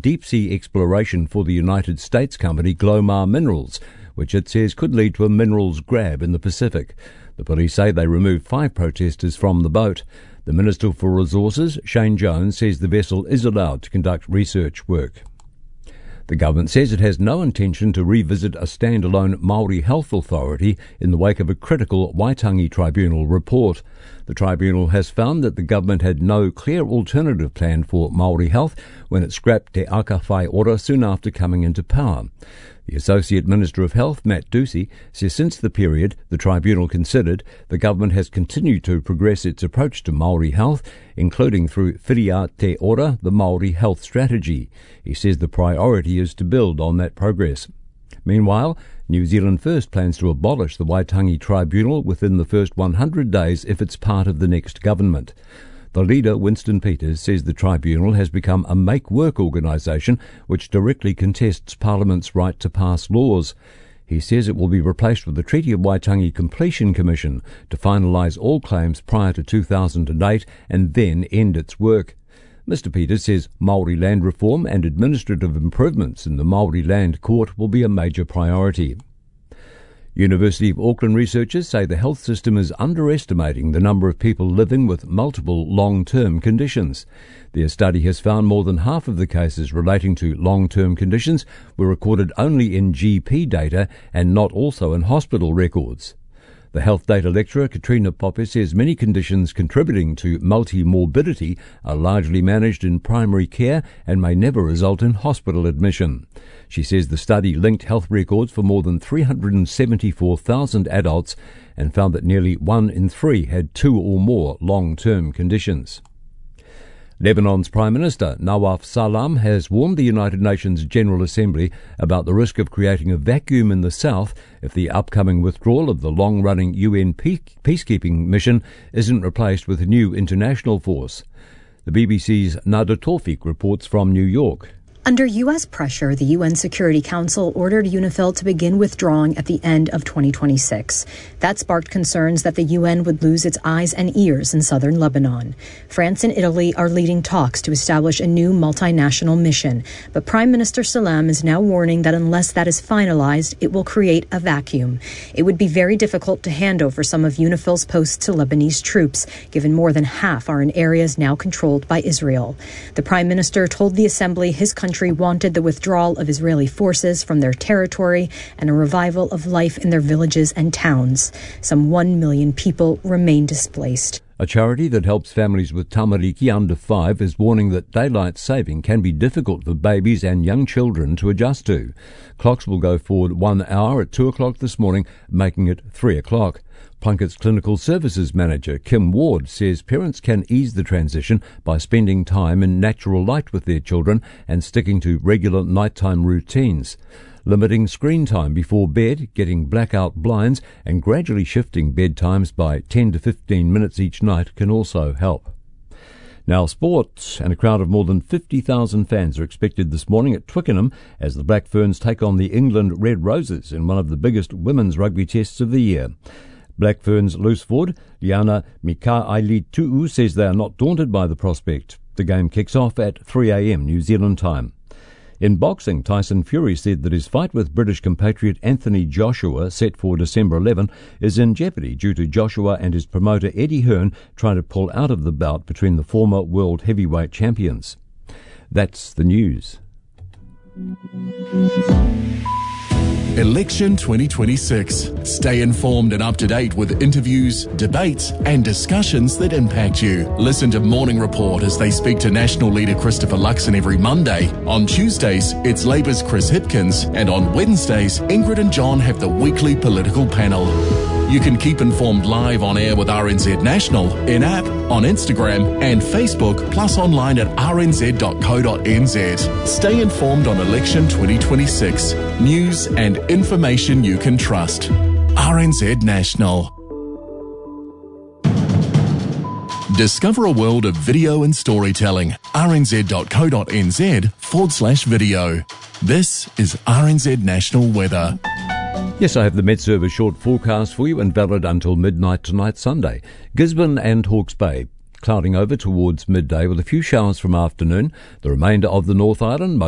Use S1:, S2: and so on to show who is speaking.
S1: deep-sea exploration for the United States company Glomar Minerals, which it says could lead to a minerals grab in the Pacific. The police say they removed 5 protesters from the boat. The Minister for Resources, Shane Jones, says the vessel is allowed to conduct research work. The government says it has no intention to revisit a standalone Māori health authority in the wake of a critical Waitangi Tribunal report. The tribunal has found that the government had no clear alternative plan for Māori health when it scrapped Te Aka Whai Ora soon after coming into power. The Associate Minister of Health, Matt Ducey, says since the period the tribunal considered, the government has continued to progress its approach to Māori health, including through Whiria Te Ora, the Māori health strategy. He says the priority is to build on that progress. Meanwhile, New Zealand First plans to abolish the Waitangi Tribunal within the first 100 days if it's part of the next government. The leader, Winston Peters, says the tribunal has become a make-work organisation which directly contests Parliament's right to pass laws. He says it will be replaced with the Treaty of Waitangi Completion Commission to finalise all claims prior to 2008 and then end its work. Mr Peters says Māori land reform and administrative improvements in the Māori Land Court will be a major priority. University of Auckland researchers say the health system is underestimating the number of people living with multiple long-term conditions. Their study has found more than half of the cases relating to long-term conditions were recorded only in GP data and not also in hospital records. The health data lecturer Katrina Popper says many conditions contributing to multi-morbidity are largely managed in primary care and may never result in hospital admission. She says the study linked health records for more than 374,000 adults and found that nearly 1 in 3 had 2 or more long-term conditions. Lebanon's Prime Minister Nawaf Salam has warned the United Nations General Assembly about the risk of creating a vacuum in the south if the upcoming withdrawal of the long-running UN peacekeeping mission isn't replaced with a new international force. The BBC's Nada Tawfik reports from New York.
S2: Under U.S. pressure, the UN Security Council ordered UNIFIL to begin withdrawing at the end of 2026. That sparked concerns that the UN would lose its eyes and ears in southern Lebanon. France and Italy are leading talks to establish a new multinational mission, but Prime Minister Salam is now warning that unless that is finalized, it will create a vacuum. It would be very difficult to hand over some of UNIFIL's posts to Lebanese troops, given more than half are in areas now controlled by Israel. The Prime Minister told the Assembly his country wanted the withdrawal of Israeli forces from their territory and a revival of life in their villages and towns. Some 1 million people remain displaced.
S1: A charity that helps families with tamariki under 5 is warning that daylight saving can be difficult for babies and young children to adjust to. Clocks will go forward 1 hour at 2 o'clock this morning, making it 3 o'clock. Plunkett's Clinical Services Manager, Kim Ward, says parents can ease the transition by spending time in natural light with their children and sticking to regular nighttime routines. Limiting screen time before bed, getting blackout blinds, and gradually shifting bedtimes by 10 to 15 minutes each night can also help. Now sports, and a crowd of more than 50,000 fans are expected this morning at Twickenham as the Black Ferns take on the England Red Roses in one of the biggest women's rugby tests of the year. Black Ferns loose forward Liana Mikaeli-Tu'u says they are not daunted by the prospect. The game kicks off at 3 a.m. New Zealand time. In boxing, Tyson Fury said that his fight with British compatriot Anthony Joshua, set for December 11, is in jeopardy due to Joshua and his promoter Eddie Hearn trying to pull out of the bout between the former world heavyweight champions. That's the news.
S3: Election 2026. Stay informed and up to date with interviews, debates and discussions that impact you. Listen to Morning Report as they speak to National Leader Christopher Luxon every Monday. On Tuesdays, it's Labour's Chris Hipkins, and on Wednesdays, Ingrid and John have the weekly political panel. You can keep informed live on air with RNZ National, in-app, on Instagram and Facebook, plus online at rnz.co.nz. Stay informed on Election 2026. News and information you can trust. RNZ National. Discover a world of video and storytelling. rnz.co.nz/video. This is RNZ National Weather.
S1: Yes, I have the Met-Service short forecast for you and valid until midnight tonight, Sunday. Gisborne and Hawke's Bay, clouding over towards midday with a few showers from afternoon. The remainder of the North Island,